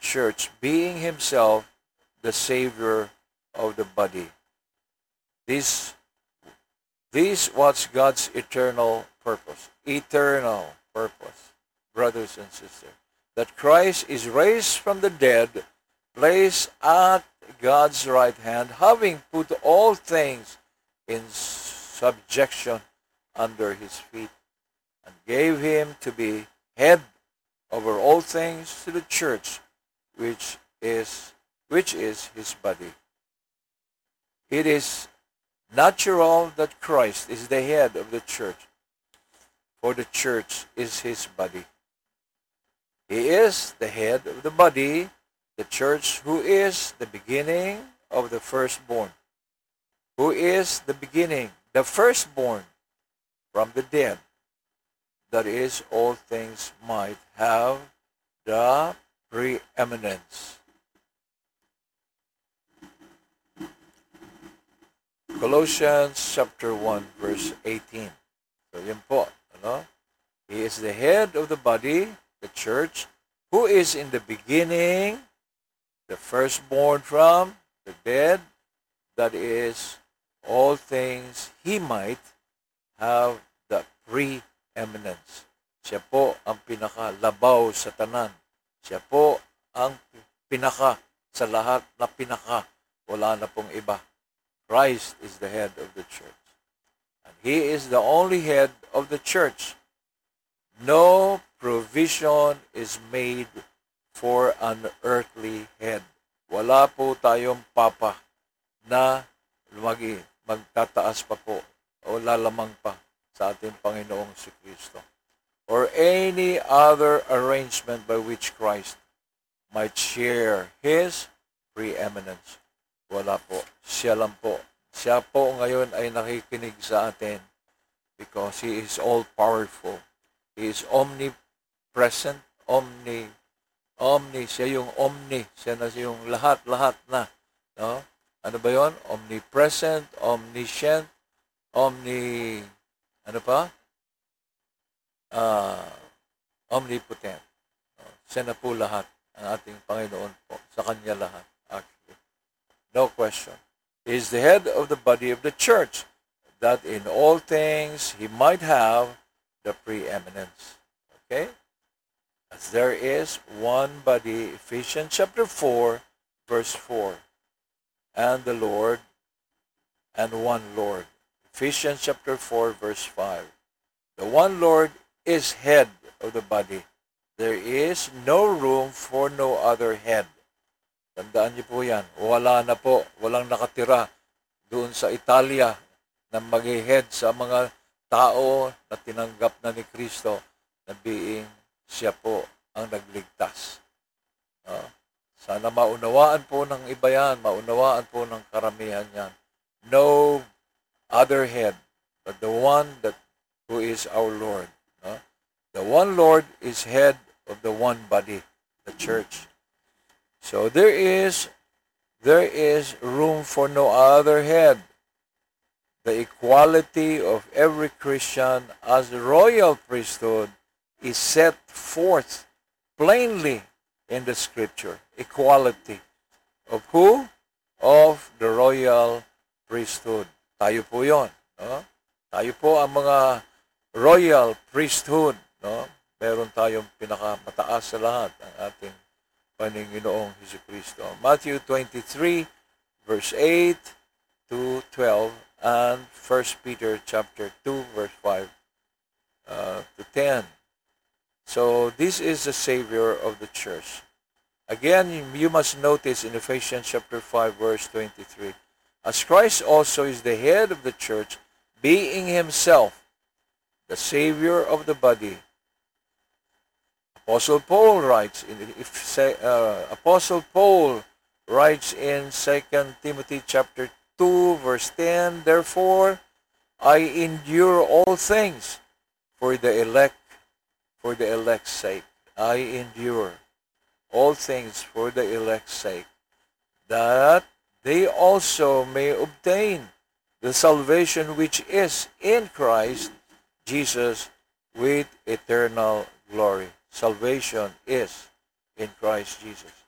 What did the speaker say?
church, being himself the Savior of the body. This was God's eternal purpose. Eternal purpose, brothers and sisters. That Christ is raised from the dead, placed at God's right hand, having put all things in subjection under his feet, and gave him to be head over all things to the church, which is his body. It is natural that Christ is the head of the church, for the church is his body. He is the head of the body, the church, who is the beginning of the firstborn. Who is the beginning, the firstborn from the dead, that is, all things might have the preeminence. Colossians chapter 1 verse 18. So yan po, ano? He is the head of the body, the church, who is in the beginning, the firstborn from the dead, that is, all things he might have the preeminence. Siya po ang pinaka-labaw sa tanan. Siya po ang pinaka sa lahat na pinaka. Wala na pong iba. Christ is the head of the church. And he is the only head of the church. No provision is made for an earthly head. Wala po tayong papa na magtataas pa po o lalamang pa sa ating Panginoong si Kristo, or any other arrangement by which Christ might share his preeminence. Wala po. Siya lang po. Siya po ngayon ay nakikinig sa atin because he is all-powerful. He is omnipresent, omni. Siya yung omni. Siya na yung lahat-lahat na. No? Ano ba yun? Omnipresent, omniscient, ano pa? Omnipotent. Siya na po lahat ang ating Panginoon po. Sa Kanya lahat, actually. No question. He is the head of the body of the church, that in all things he might have the preeminence. Okay? As there is one body, Ephesians chapter 4, verse 4. And the Lord, and one Lord. Ephesians chapter 4, verse 5. The one Lord is head of the body. There is no room for no other head. Tandaan niyo po yan. Wala na po. Walang nakatira doon sa Italia na mag-head sa mga tao na tinanggap na ni Kristo na being siya po ang nagligtas. Sana maunawaan po ng iba yan, maunawaan po ng karamihan yan. No other head but the one who is our Lord. The one Lord is head of the one body, the church. So there is room for no other head. The equality of every Christian as the royal priesthood is set forth plainly in the scripture. Equality. Of who? Of the royal priesthood. Tayo po yun. No? Tayo po ang mga royal priesthood. No? Meron tayong pinakamataas sa lahat, ang ating Panginoong Jesucristo. Matthew 23, verse 8 to 12, and 1 Peter chapter 2, verse 5 to 10. So this is the Savior of the church. Again, you must notice in Ephesians chapter 5, verse 23, as Christ also is the head of the church, being himself the Savior of the body. Apostle Paul writes in 2 Timothy chapter 2, verse 10, therefore I endure all things for the elect's sake. I endure all things for the elect's sake, that they also may obtain the salvation which is in Christ Jesus with eternal glory. Salvation is in Christ Jesus.